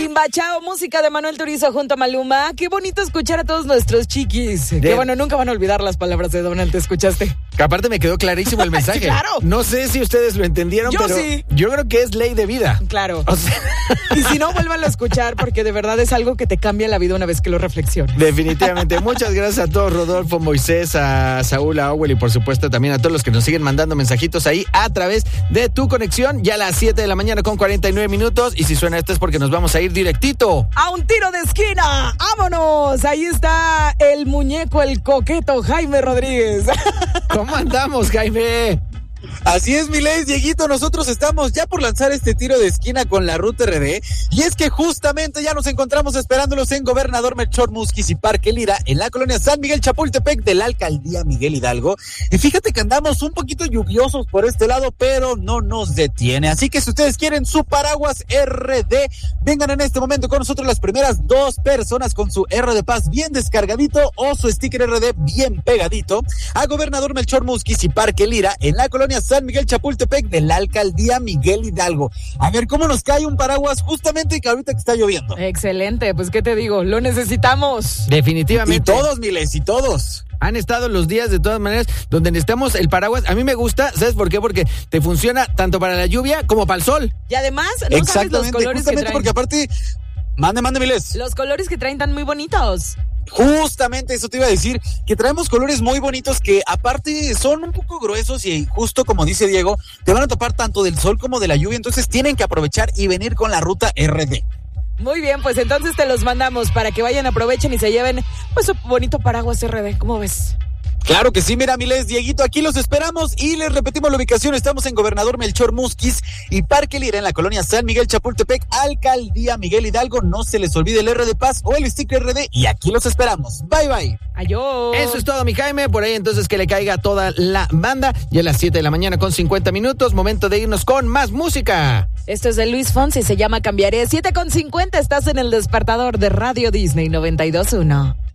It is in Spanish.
Timbachao, música de Manuel Turizo junto a Maluma. Qué bonito escuchar a todos nuestros chiquis. Que bueno, nunca van a olvidar las palabras de Donald, ¿te escuchaste? Que aparte me quedó clarísimo el mensaje. Sí, claro. No sé si ustedes lo entendieron, Yo pero sí. Yo creo que es ley de vida. Claro. O sea, y si no, vuélvanlo a escuchar porque de verdad es algo que te cambia la vida una vez que lo reflexiones. definitivamente. Muchas gracias a todos, Rodolfo, Moisés, a Saúl, a Owel y por supuesto también a todos los que nos siguen mandando mensajitos ahí a través de tu conexión. Ya a las 7 de la mañana con 49 minutos. Y si suena esto es porque nos vamos a ir directito a un tiro de esquina. ¡Vámonos! Ahí está el muñeco, el coqueto Jaime Rodríguez. ¿Cómo andamos, Jaime? Así es, mi Leis, Dieguito, nosotros estamos ya por lanzar este tiro de esquina con la Ruta RD, y es que justamente ya nos encontramos esperándolos en Gobernador Melchor Múzquiz y Parque Lira, en la colonia San Miguel Chapultepec de la Alcaldía Miguel Hidalgo, y fíjate que andamos un poquito lluviosos por este lado, pero no nos detiene, así que si ustedes quieren su paraguas RD, vengan en este momento con nosotros las primeras 2 personas con su RD Paz bien descargadito o su sticker RD bien pegadito a Gobernador Melchor Múzquiz y Parque Lira, en la colonia San Miguel Chapultepec de la Alcaldía Miguel Hidalgo. A ver cómo nos cae un paraguas justamente que ahorita que está lloviendo. Excelente, pues qué te digo, lo necesitamos. Definitivamente. Y todos, Miles, y todos. Han estado los días de todas maneras donde necesitamos el paraguas. A mí me gusta, ¿sabes por qué? Porque te funciona tanto para la lluvia como para el sol. Y además, no sabes los colores que traen. Porque aparte, mande, Miles. Los colores que traen tan muy bonitos. Justamente eso te iba a decir, que traemos colores muy bonitos que aparte son un poco gruesos y justo como dice Diego, te van a tapar tanto del sol como de la lluvia, entonces tienen que aprovechar y venir con la Ruta RD. Muy bien, pues entonces te los mandamos para que vayan, aprovechen y se lleven pues su bonito paraguas RD, ¿cómo ves? Claro que sí, mira, Miles, Dieguito, aquí los esperamos y les repetimos la ubicación. Estamos en Gobernador Melchor Múzquiz y Parque Lira, en la colonia San Miguel Chapultepec, Alcaldía Miguel Hidalgo. No se les olvide el RD Paz o el sticker RD y aquí los esperamos. Bye, bye. Adiós. Eso es todo, mi Jaime. Por ahí entonces que le caiga a toda la banda. Ya a las 7 de la mañana con 50 minutos. Momento de irnos con más música. Esto es de Luis Fonsi, se llama Cambiaré. 7:50, estás en el despertador de Radio Disney 92.1.